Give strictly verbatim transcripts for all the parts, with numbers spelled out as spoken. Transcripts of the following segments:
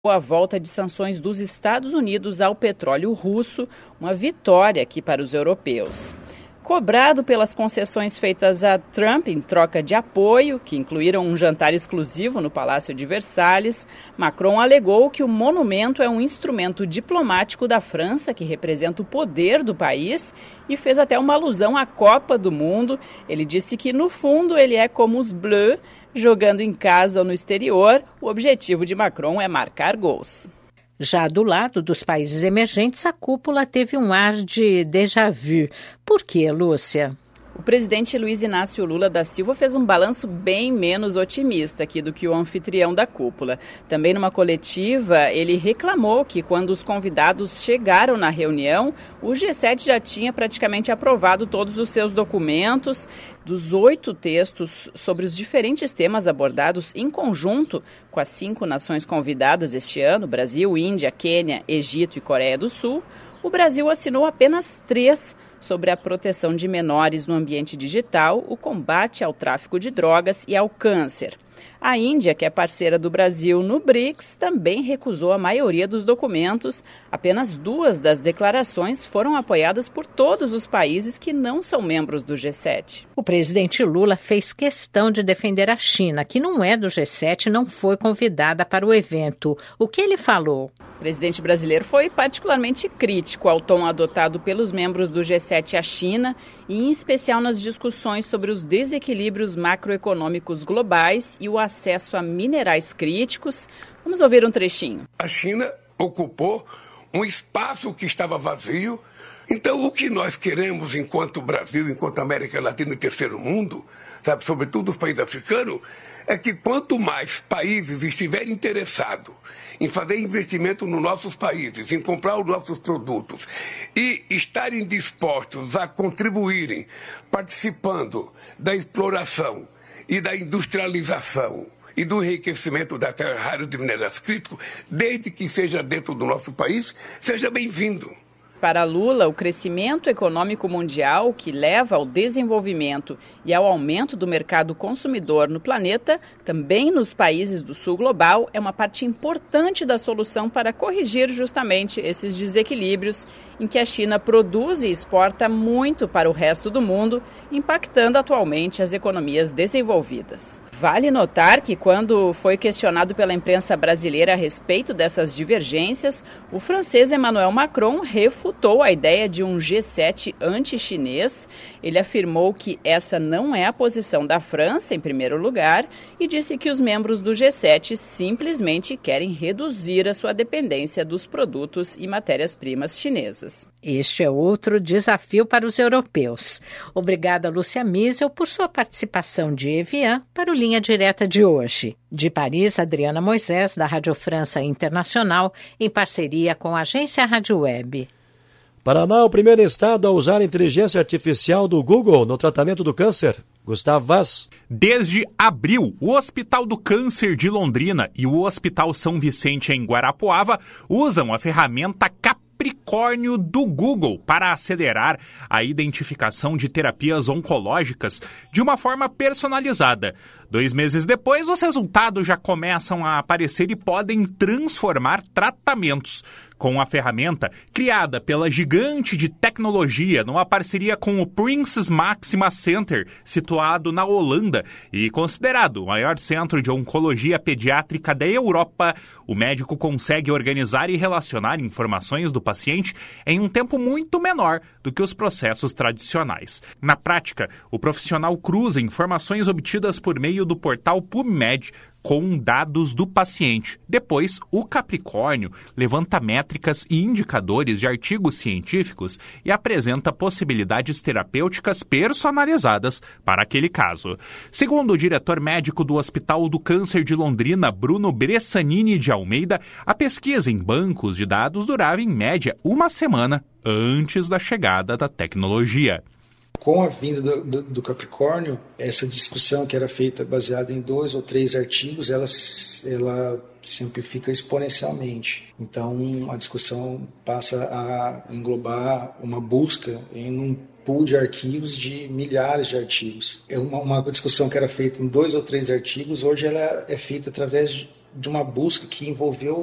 a volta de sanções dos Estados Unidos ao petróleo russo, uma vitória aqui para os europeus. Cobrado pelas concessões feitas a Trump em troca de apoio, que incluíram um jantar exclusivo no Palácio de Versalhes, Macron alegou que o monumento é um instrumento diplomático da França, que representa o poder do país, e fez até uma alusão à Copa do Mundo. Ele disse que, no fundo, ele é como os Bleus, jogando em casa ou no exterior. O objetivo de Macron é marcar gols. Já do lado dos países emergentes, a cúpula teve um ar de déjà vu. Por quê, Lúcia? O presidente Luiz Inácio Lula da Silva fez um balanço bem menos otimista aqui do que o anfitrião da cúpula. Também numa coletiva, ele reclamou que quando os convidados chegaram na reunião, o G sete já tinha praticamente aprovado todos os seus documentos. Dos oito textos sobre os diferentes temas abordados em conjunto com as cinco nações convidadas este ano, Brasil, Índia, Quênia, Egito e Coreia do Sul, o Brasil assinou apenas três sobre a proteção de menores no ambiente digital, o combate ao tráfico de drogas e ao câncer. A Índia, que é parceira do Brasil no BRICS, também recusou a maioria dos documentos. Apenas duas das declarações foram apoiadas por todos os países que não são membros do G sete. O presidente Lula fez questão de defender a China, que não é do G sete e não foi convidada para o evento. O que ele falou? O presidente brasileiro foi particularmente crítico ao tom adotado pelos membros do G sete à China, e em especial nas discussões sobre os desequilíbrios macroeconômicos globais e o acesso a minerais críticos. Vamos ouvir um trechinho. A China ocupou um espaço que estava vazio. Então, o que nós queremos enquanto Brasil, enquanto América Latina e Terceiro Mundo, sabe, sobretudo os países africanos, é que quanto mais países estiverem interessados em fazer investimento nos nossos países, em comprar os nossos produtos e estarem dispostos a contribuírem, participando da exploração e da industrialização e do enriquecimento da terra rara de minerais críticos, desde que seja dentro do nosso país, seja bem-vindo. Para Lula, o crescimento econômico mundial, que leva ao desenvolvimento e ao aumento do mercado consumidor no planeta, também nos países do sul global, é uma parte importante da solução para corrigir justamente esses desequilíbrios em que a China produz e exporta muito para o resto do mundo, impactando atualmente as economias desenvolvidas. Vale notar que, quando foi questionado pela imprensa brasileira a respeito dessas divergências, o francês Emmanuel Macron refutou a ideia de um G sete anti-chinês. Ele afirmou que essa não é a posição da França, em primeiro lugar, e disse que os membros do G sete simplesmente querem reduzir a sua dependência dos produtos e matérias-primas chinesas. Este é outro desafio para os europeus. Obrigada, Lúcia Miesel, por sua participação de Evian para o Linha Direta de hoje. De Paris, Adriana Moisés, da Rádio França Internacional, em parceria com a agência Rádio Web. Paraná é o primeiro estado a usar a inteligência artificial do Google no tratamento do câncer. Gustavo Vaz. Desde abril, o Hospital do Câncer de Londrina e o Hospital São Vicente em Guarapuava usam a ferramenta Capricórnio do Google para acelerar a identificação de terapias oncológicas de uma forma personalizada. Dois meses depois, os resultados já começam a aparecer e podem transformar tratamentos. Com a ferramenta, criada pela gigante de tecnologia numa parceria com o Prinses Maxima Center, situado na Holanda e considerado o maior centro de oncologia pediátrica da Europa, o médico consegue organizar e relacionar informações do paciente em um tempo muito menor do que os processos tradicionais. Na prática, o profissional cruza informações obtidas por meio do portal PubMed com dados do paciente. Depois, o Capricórnio levanta métricas e indicadores de artigos científicos e apresenta possibilidades terapêuticas personalizadas para aquele caso. Segundo o diretor médico do Hospital do Câncer de Londrina, Bruno Bressanini de Almeida, a pesquisa em bancos de dados durava em média uma semana antes da chegada da tecnologia. Com a vinda do, do, do Capricórnio, essa discussão que era feita baseada em dois ou três artigos, ela, ela se amplifica exponencialmente. Então, a discussão passa a englobar uma busca em um pool de arquivos de milhares de artigos. É uma, uma discussão que era feita em dois ou três artigos, hoje ela é feita através de uma busca que envolveu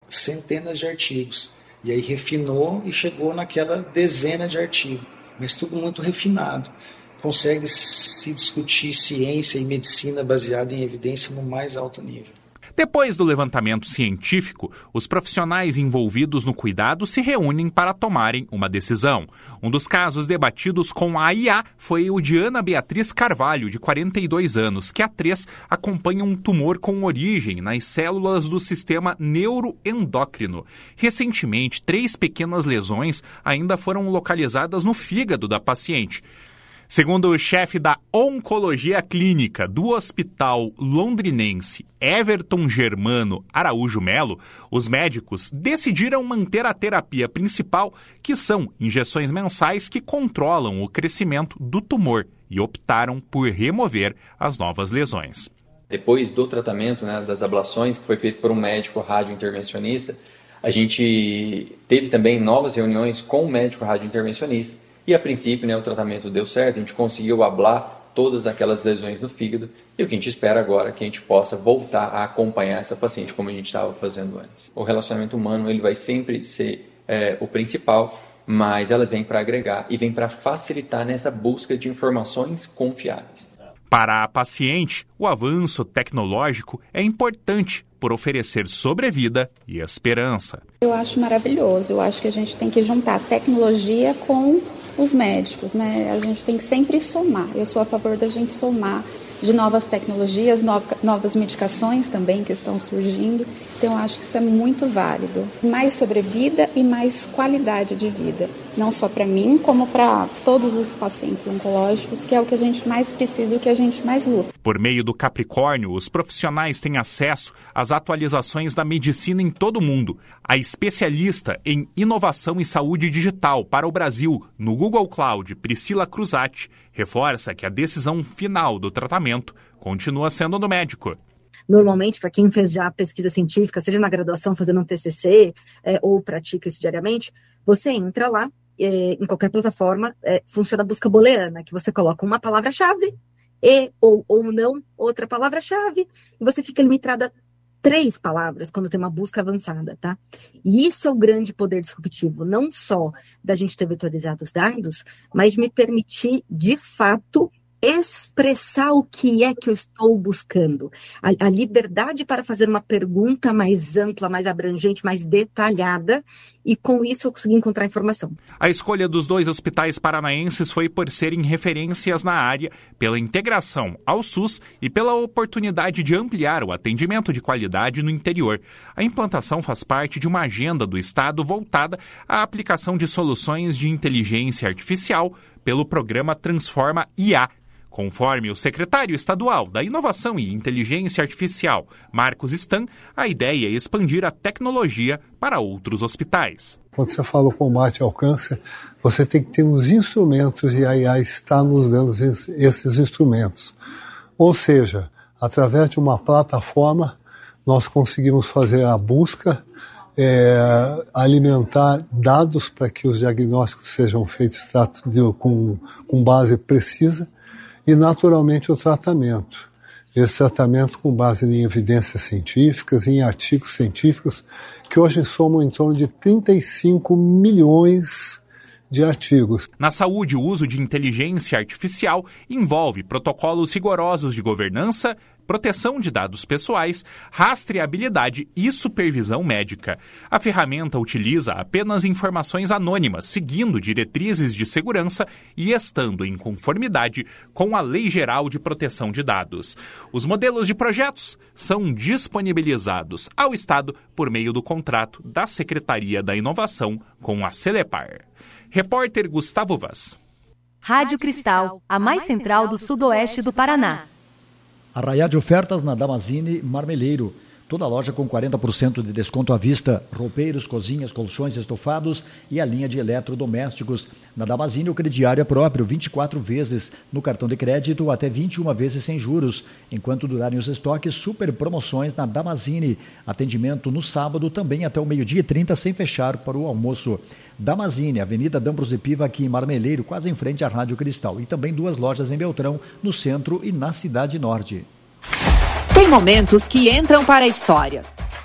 centenas de artigos. E aí refinou e chegou naquela dezena de artigos. Mas tudo muito refinado. Consegue se discutir ciência e medicina baseada em evidência no mais alto nível. Depois do levantamento científico, os profissionais envolvidos no cuidado se reúnem para tomarem uma decisão. Um dos casos debatidos com a I A foi o de Ana Beatriz Carvalho, de quarenta e dois anos, que há três acompanha um tumor com origem nas células do sistema neuroendócrino. Recentemente, três pequenas lesões ainda foram localizadas no fígado da paciente. Segundo o chefe da Oncologia Clínica do Hospital Londrinense, Everton Germano Araújo Melo, os médicos decidiram manter a terapia principal, que são injeções mensais que controlam o crescimento do tumor, e optaram por remover as novas lesões. Depois do tratamento, né, das ablações, que foi feito por um médico radiointervencionista, a gente teve também novas reuniões com o médico radiointervencionista. E a princípio, né, o tratamento deu certo, a gente conseguiu ablar todas aquelas lesões no fígado. E o que a gente espera agora é que a gente possa voltar a acompanhar essa paciente como a gente estava fazendo antes. O relacionamento humano ele vai sempre ser é, o principal, mas elas vêm para agregar e vêm para facilitar nessa busca de informações confiáveis. Para a paciente, o avanço tecnológico é importante por oferecer sobrevida e esperança. Eu acho maravilhoso, eu acho que a gente tem que juntar a tecnologia com os médicos, né? A gente tem que sempre somar. Eu sou a favor da gente somar de novas tecnologias, novas medicações também que estão surgindo. Então, eu acho que isso é muito válido. Mais sobrevida e mais qualidade de vida. Não só para mim, como para todos os pacientes oncológicos, que é o que a gente mais precisa e o que a gente mais luta. Por meio do Capricórnio, os profissionais têm acesso às atualizações da medicina em todo o mundo. A especialista em inovação e saúde digital para o Brasil, no Google Cloud, Priscila Cruzati, reforça que a decisão final do tratamento continua sendo do médico. Normalmente, para quem fez já pesquisa científica, seja na graduação fazendo um T C C é, ou pratica isso diariamente, você entra lá, é, em qualquer plataforma, é, funciona a busca booleana, que você coloca uma palavra-chave e ou, ou não outra palavra-chave, e você fica limitado a três palavras quando tem uma busca avançada, tá? E isso é o grande poder disruptivo, não só da gente ter vetorizado os dados, mas de me permitir, de fato, expressar o que é que eu estou buscando. A, a liberdade para fazer uma pergunta mais ampla, mais abrangente, mais detalhada, e com isso eu consegui encontrar informação. A escolha dos dois hospitais paranaenses foi por serem referências na área, pela integração ao SUS e pela oportunidade de ampliar o atendimento de qualidade no interior. A implantação faz parte de uma agenda do Estado voltada à aplicação de soluções de inteligência artificial pelo programa Transforma I A. Conforme o secretário estadual da Inovação e Inteligência Artificial, Marcos Stan, a ideia é expandir a tecnologia para outros hospitais. Quando você fala o combate ao câncer, você tem que ter os instrumentos e a I A está nos dando esses instrumentos. Ou seja, através de uma plataforma, nós conseguimos fazer a busca, é, alimentar dados para que os diagnósticos sejam feitos com, com base precisa, e, naturalmente, o tratamento. Esse tratamento com base em evidências científicas, em artigos científicos, que hoje somam em torno de trinta e cinco milhões de artigos. Na saúde, o uso de inteligência artificial envolve protocolos rigorosos de governança, proteção de dados pessoais, rastreabilidade e supervisão médica. A ferramenta utiliza apenas informações anônimas, seguindo diretrizes de segurança e estando em conformidade com a Lei Geral de Proteção de Dados. Os modelos de projetos são disponibilizados ao Estado por meio do contrato da Secretaria da Inovação com a Celepar. Repórter Gustavo Vaz. Rádio Cristal, a mais central do sudoeste do Paraná. Arraiá de ofertas na Damazini Marmeleiro. Toda loja com quarenta por cento de desconto à vista. Roupeiros, cozinhas, colchões, estofados e a linha de eletrodomésticos. Na Damazini o crediário é próprio, vinte e quatro vezes. No cartão de crédito até vinte e uma vezes sem juros. Enquanto durarem os estoques, super promoções na Damazini. Atendimento no sábado também até o meio-dia e trinta sem fechar para o almoço. Damazini, Avenida D'Ambrosio Piva, aqui em Marmeleiro, quase em frente à Rádio Cristal. E também duas lojas em Beltrão, no centro e na Cidade Norte. Tem momentos que entram para a história.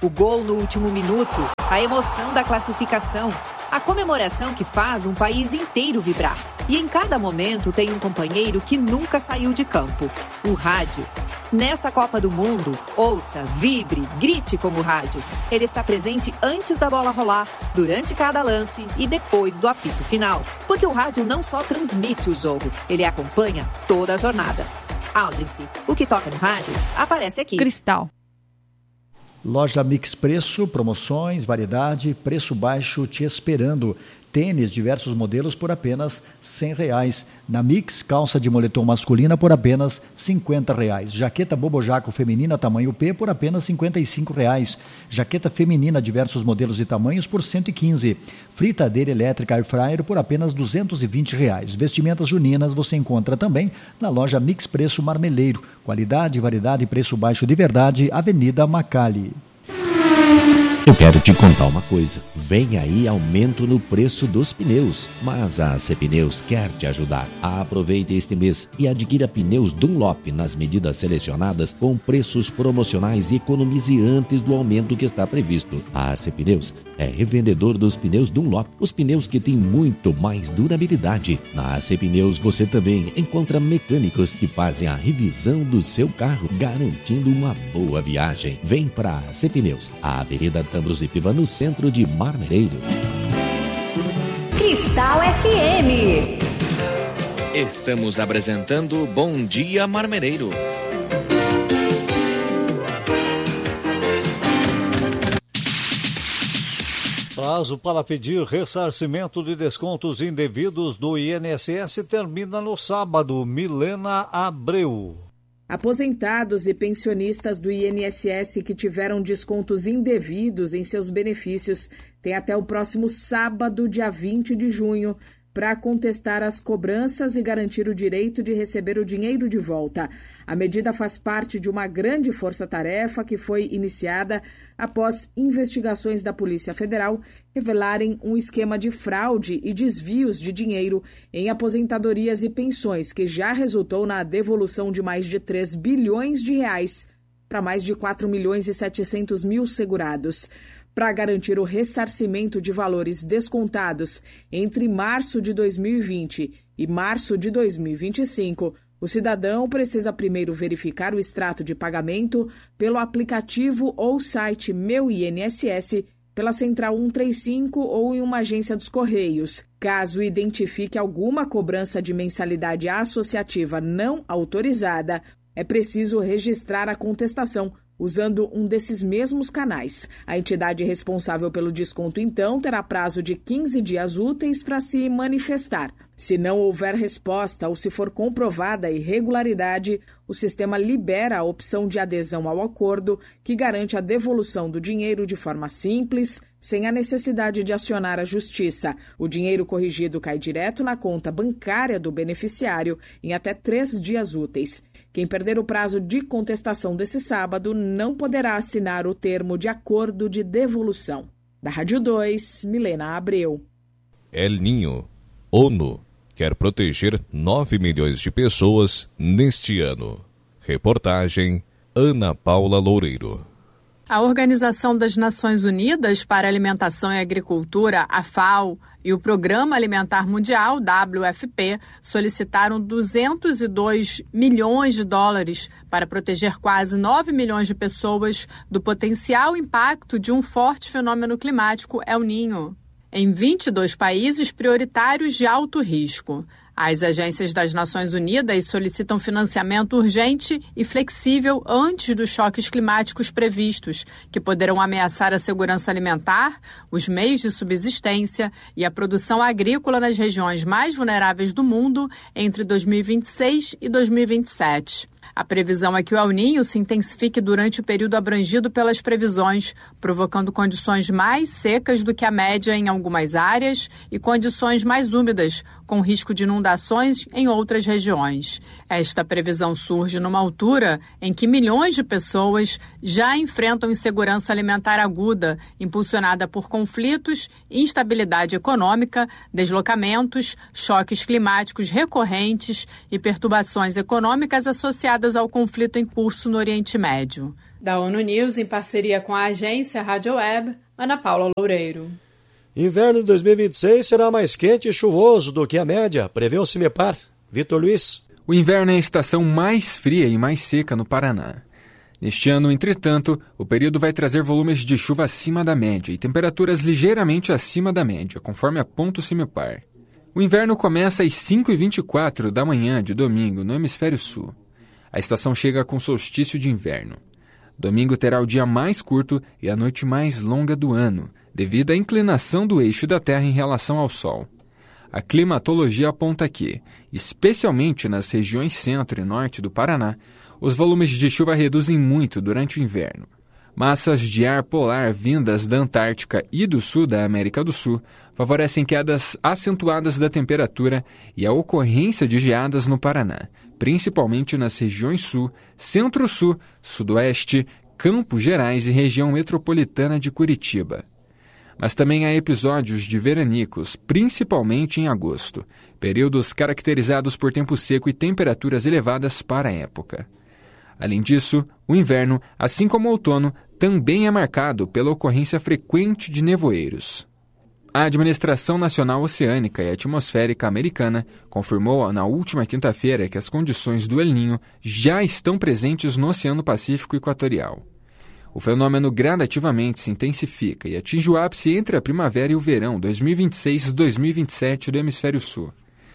O gol no último minuto, a emoção da classificação, a comemoração que faz um país inteiro vibrar. E em cada momento tem um companheiro que nunca saiu de campo, o rádio. Nesta Copa do Mundo, ouça, vibre, grite como rádio. Ele está presente antes da bola rolar, durante cada lance e depois do apito final. Porque o rádio não só transmite o jogo, ele acompanha toda a jornada. Audience, o que toca no rádio, aparece aqui. Cristal. Loja Mix Preço, promoções, variedade, preço baixo te esperando. Tênis, diversos modelos por apenas cem reais. Na Mix, calça de moletom masculina por apenas cinquenta reais. Jaqueta Bobojaco feminina tamanho P por apenas cinquenta e cinco reais. Jaqueta feminina, diversos modelos e tamanhos por cento e quinze. Fritadeira elétrica Air Fryer por apenas duzentos e vinte reais. Vestimentas juninas você encontra também na loja Mix Preço Marmeleiro. Qualidade, variedade e preço baixo de verdade, Avenida Macali. Eu quero te contar uma coisa, vem aí aumento no preço dos pneus, mas a A C Pneus quer te ajudar. Aproveite este mês e adquira pneus Dunlop nas medidas selecionadas com preços promocionais e economize antes do aumento que está previsto. A A C Pneus é revendedor dos pneus Dunlop, os pneus que têm muito mais durabilidade. Na A C Pneus você também encontra mecânicos que fazem a revisão do seu carro, garantindo uma boa viagem. Vem para a A C Pneus, a Avenida Tambros e Piva, no centro de Marmeleiro. Cristal F M. Estamos apresentando Bom Dia Marmeleiro. Prazo para pedir ressarcimento de descontos indevidos do I N S S termina no sábado. Milena Abreu. Aposentados e pensionistas do I N S S que tiveram descontos indevidos em seus benefícios têm até o próximo sábado, dia vinte de junho, para contestar as cobranças e garantir o direito de receber o dinheiro de volta. A medida faz parte de uma grande força-tarefa que foi iniciada após investigações da Polícia Federal revelarem um esquema de fraude e desvios de dinheiro em aposentadorias e pensões, que já resultou na devolução de mais de três bilhões de reais para mais de quatro milhões e setecentos mil segurados. Para garantir o ressarcimento de valores descontados entre março de dois mil e vinte e março de dois mil e vinte e cinco, o cidadão precisa primeiro verificar o extrato de pagamento pelo aplicativo ou site Meu I N S S, pela Central cento e trinta e cinco ou em uma agência dos Correios. Caso identifique alguma cobrança de mensalidade associativa não autorizada, é preciso registrar a contestação usando um desses mesmos canais. A entidade responsável pelo desconto, então, terá prazo de quinze dias úteis para se manifestar. Se não houver resposta ou se for comprovada a irregularidade, o sistema libera a opção de adesão ao acordo, que garante a devolução do dinheiro de forma simples, sem a necessidade de acionar a justiça. O dinheiro corrigido cai direto na conta bancária do beneficiário em até três dias úteis. Quem perder o prazo de contestação desse sábado não poderá assinar o termo de acordo de devolução. Da Rádio dois, Milena Abreu. El Ninho. ONU quer proteger nove milhões de pessoas neste ano. Reportagem Ana Paula Loureiro. A Organização das Nações Unidas para a Alimentação e Agricultura, a FAO, e o Programa Alimentar Mundial, W F P, solicitaram duzentos e dois milhões de dólares para proteger quase nove milhões de pessoas do potencial impacto de um forte fenômeno climático El Niño, em vinte e dois países prioritários de alto risco. As agências das Nações Unidas solicitam financiamento urgente e flexível antes dos choques climáticos previstos, que poderão ameaçar a segurança alimentar, os meios de subsistência e a produção agrícola nas regiões mais vulneráveis do mundo entre dois mil e vinte e seis e dois mil e vinte e sete. A previsão é que o El Niño se intensifique durante o período abrangido pelas previsões, provocando condições mais secas do que a média em algumas áreas e condições mais úmidas, com risco de inundações em outras regiões. Esta previsão surge numa altura em que milhões de pessoas já enfrentam insegurança alimentar aguda, impulsionada por conflitos, instabilidade econômica, deslocamentos, choques climáticos recorrentes e perturbações econômicas associadas ligadas ao conflito em curso no Oriente Médio. Da ONU News, em parceria com a agência Rádio Web, Ana Paula Loureiro. Inverno de dois mil e vinte e seis será mais quente e chuvoso do que a média, prevê o CIMEPAR. Vitor Luiz. O inverno é a estação mais fria e mais seca no Paraná. Neste ano, entretanto, o período vai trazer volumes de chuva acima da média e temperaturas ligeiramente acima da média, conforme aponta o CIMEPAR. O inverno começa às cinco e vinte e quatro da manhã de domingo no hemisfério sul. A estação chega com solstício de inverno. Domingo terá o dia mais curto e a noite mais longa do ano, devido à inclinação do eixo da Terra em relação ao Sol. A climatologia aponta que, especialmente nas regiões centro e norte do Paraná, os volumes de chuva reduzem muito durante o inverno. Massas de ar polar vindas da Antártica e do sul da América do Sul favorecem quedas acentuadas da temperatura e a ocorrência de geadas no Paraná, principalmente nas regiões sul, centro-sul, sudoeste, Campos Gerais e região metropolitana de Curitiba. Mas também há episódios de veranicos, principalmente em agosto, períodos caracterizados por tempo seco e temperaturas elevadas para a época. Além disso, o inverno, assim como o outono, também é marcado pela ocorrência frequente de nevoeiros. A Administração Nacional Oceânica e Atmosférica Americana confirmou na última quinta-feira que as condições do El Niño já estão presentes no Oceano Pacífico Equatorial. O fenômeno gradativamente se intensifica e atinge o ápice entre a primavera e o verão dois mil e vinte e seis a dois mil e vinte e sete do hemisfério sul.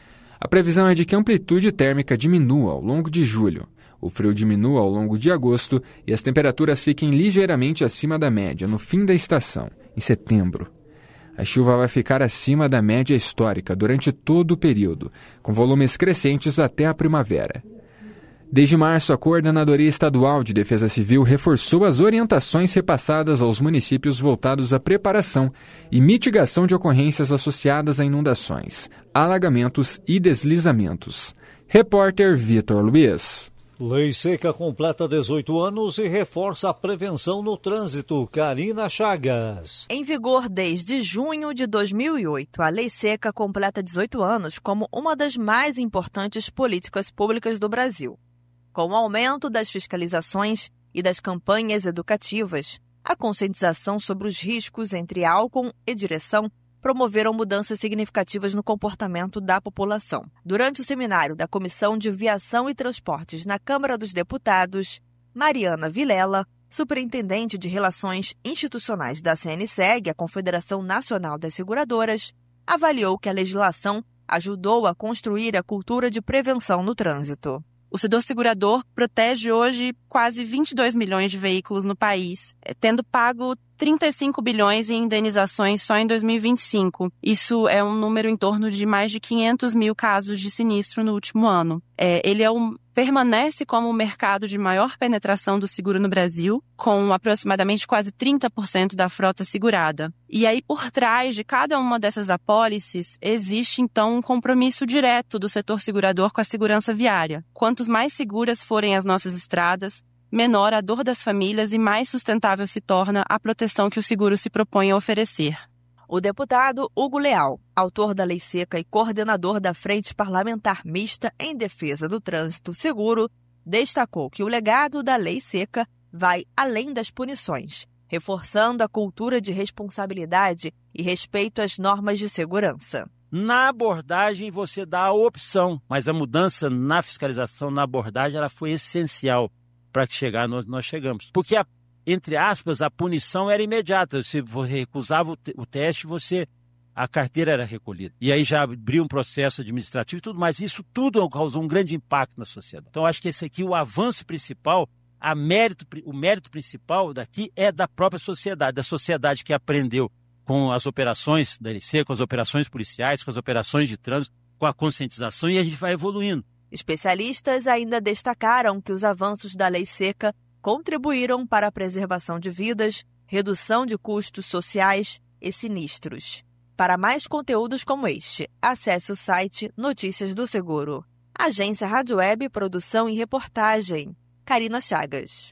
A previsão é de que a amplitude térmica diminua ao longo de julho, o frio diminua ao longo de agosto e as temperaturas fiquem ligeiramente acima da média no fim da estação, em setembro. A chuva vai ficar acima da média histórica durante todo o período, com volumes crescentes até a primavera. Desde março, a Coordenadoria Estadual de Defesa Civil reforçou as orientações repassadas aos municípios voltados à preparação e mitigação de ocorrências associadas a inundações, alagamentos e deslizamentos. Repórter Vitor Luiz. Lei Seca completa dezoito anos e reforça a prevenção no trânsito. Karina Chagas. Em vigor desde junho de dois mil e oito, a Lei Seca completa dezoito anos como uma das mais importantes políticas públicas do Brasil. Com o aumento das fiscalizações e das campanhas educativas, a conscientização sobre os riscos entre álcool e direção promoveram mudanças significativas no comportamento da população. Durante o seminário da Comissão de Viação e Transportes na Câmara dos Deputados, Mariana Vilela, superintendente de Relações Institucionais da C N S E G, a Confederação Nacional das Seguradoras, avaliou que a legislação ajudou a construir a cultura de prevenção no trânsito. O setor segurador protege hoje quase vinte e dois milhões de veículos no país, tendo pago trinta e cinco bilhões em indenizações só em dois mil e vinte e cinco. Isso é um número em torno de mais de quinhentos mil casos de sinistro no último ano. É, ele é um, permanece como o mercado de maior penetração do seguro no Brasil, com aproximadamente quase trinta por cento da frota segurada. E aí, por trás de cada uma dessas apólices, existe, então, um compromisso direto do setor segurador com a segurança viária. Quantos mais seguras forem as nossas estradas, menor a dor das famílias e mais sustentável se torna a proteção que o seguro se propõe a oferecer. O deputado Hugo Leal, autor da Lei Seca e coordenador da Frente Parlamentar Mista em Defesa do Trânsito Seguro, destacou que o legado da Lei Seca vai além das punições, reforçando a cultura de responsabilidade e respeito às normas de segurança. Na abordagem você dá a opção, mas a mudança na fiscalização, na abordagem, ela foi essencial para que chegar nós, nós chegamos. Porque, a, entre aspas, a punição era imediata. Se você recusava o, te, o teste, você, a carteira era recolhida. E aí já abriu um processo administrativo e tudo mais. Isso tudo causou um grande impacto na sociedade. Então, acho que esse aqui, o avanço principal, a mérito, o mérito principal daqui é da própria sociedade, da sociedade que aprendeu com as operações da L C, com as operações policiais, com as operações de trânsito, com a conscientização, e a gente vai evoluindo. Especialistas ainda destacaram que os avanços da Lei Seca contribuíram para a preservação de vidas, redução de custos sociais e sinistros. Para mais conteúdos como este, acesse o site Notícias do Seguro. Agência Rádio Web, produção e reportagem. Karina Chagas.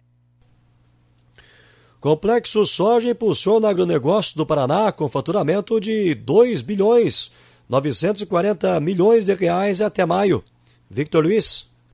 Complexo Soja impulsiona agronegócio do Paraná com faturamento de dois bilhões novecentos e quarenta milhões de reais até maio. Victor Luiz.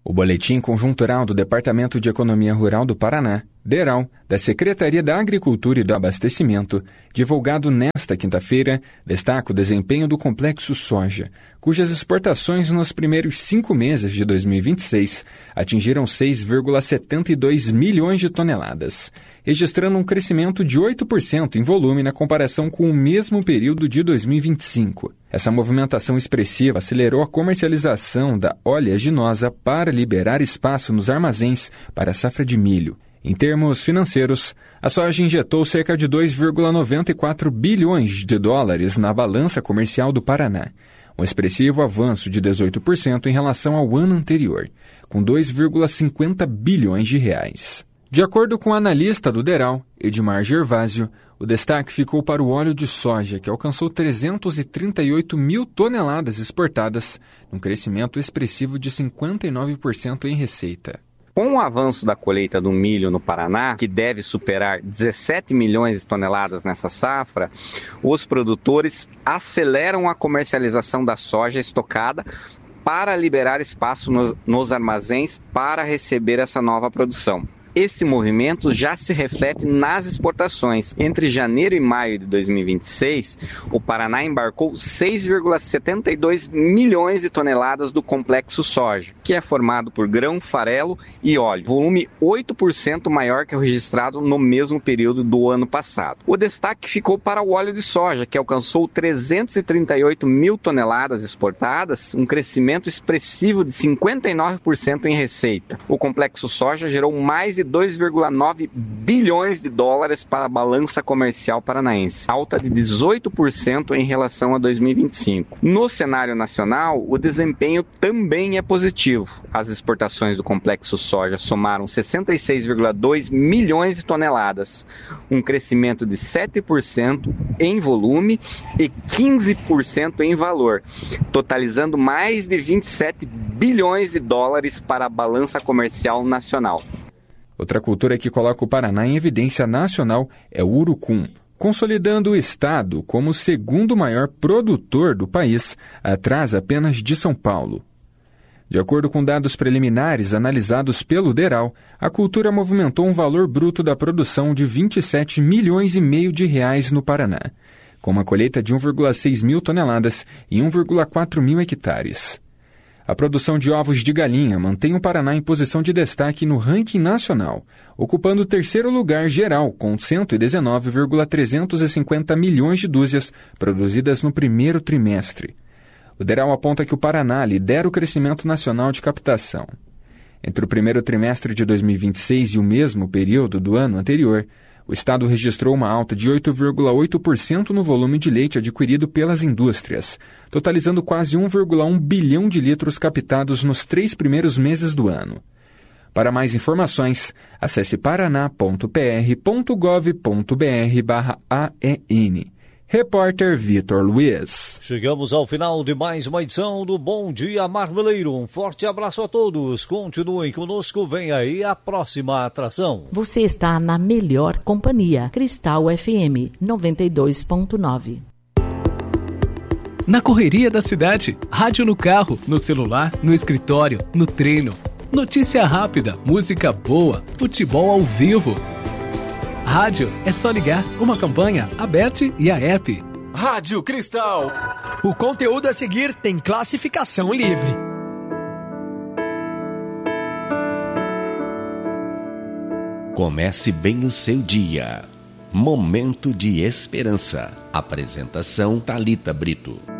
O Boletim Conjuntural do Departamento de Economia Rural do Paraná, DERAL, da Secretaria da Agricultura e do Abastecimento, divulgado nesta quinta-feira, destaca o desempenho do complexo soja, cujas exportações nos primeiros cinco meses de dois mil e vinte e seis atingiram seis vírgula setenta e dois milhões de toneladas, registrando um crescimento de oito por cento em volume na comparação com o mesmo período de dois mil e vinte e cinco. Essa movimentação expressiva acelerou a comercialização da oleaginosa para liberar espaço nos armazéns para a safra de milho. Em termos financeiros, a soja injetou cerca de dois vírgula noventa e quatro bilhões de dólares na balança comercial do Paraná, um expressivo avanço de dezoito por cento em relação ao ano anterior, com dois vírgula cinquenta bilhões de reais. De acordo com o analista do DERAL, Edmar Gervásio, o destaque ficou para o óleo de soja, que alcançou trezentos e trinta e oito mil toneladas exportadas, um crescimento expressivo de cinquenta e nove por cento em receita. Com o avanço da colheita do milho no Paraná, que deve superar dezessete milhões de toneladas nessa safra, os produtores aceleram a comercialização da soja estocada para liberar espaço nos, nos armazéns para receber essa nova produção. Esse movimento já se reflete nas exportações. Entre janeiro e maio de dois mil e vinte e seis, o Paraná embarcou seis vírgula setenta e dois milhões de toneladas do complexo soja, que é formado por grão, farelo e óleo, volume oito por cento maior que o registrado no mesmo período do ano passado. O destaque ficou para o óleo de soja, que alcançou trezentos e trinta e oito mil toneladas exportadas, um crescimento expressivo de cinquenta e nove por cento em receita. O complexo soja gerou mais de dois vírgula nove bilhões de dólares para a balança comercial paranaense, alta de dezoito por cento em relação a dois mil e vinte e cinco. No cenário nacional, o desempenho também é positivo. As exportações do complexo soja somaram sessenta e seis vírgula dois milhões de toneladas, um crescimento de sete por cento em volume e quinze por cento em valor, totalizando mais de vinte e sete bilhões de dólares para a balança comercial nacional. Outra cultura que coloca o Paraná em evidência nacional é o urucum, consolidando o estado como o segundo maior produtor do país, atrás apenas de São Paulo. De acordo com dados preliminares analisados pelo DERAL, a cultura movimentou um valor bruto da produção de vinte e sete milhões e meio de reais no Paraná, com uma colheita de um vírgula seis mil toneladas e um vírgula quatro mil hectares. A produção de ovos de galinha mantém o Paraná em posição de destaque no ranking nacional, ocupando o terceiro lugar geral com cento e dezenove vírgula trezentos e cinquenta milhões de dúzias produzidas no primeiro trimestre. O DERAL aponta que o Paraná lidera o crescimento nacional de captação. Entre o primeiro trimestre de dois mil e vinte e seis e o mesmo período do ano anterior, o estado registrou uma alta de oito vírgula oito por cento no volume de leite adquirido pelas indústrias, totalizando quase um vírgula um bilhão de litros captados nos três primeiros meses do ano. Para mais informações, acesse paraná ponto p r ponto gov ponto b r barra A E N. Repórter Vitor Luiz. Chegamos ao final de mais uma edição do Bom Dia Marmeleiro. Um forte abraço a todos. Continuem conosco. Vem aí a próxima atração. Você está na melhor companhia. Cristal F M noventa e dois ponto nove. Na correria da cidade, rádio no carro, no celular, no escritório, no treino. Notícia rápida, música boa, futebol ao vivo. Rádio é só ligar, uma campanha, a Bert e a app. Rádio Cristal. O conteúdo a seguir tem classificação livre. Comece bem o seu dia. Momento de esperança. Apresentação Thalita Brito.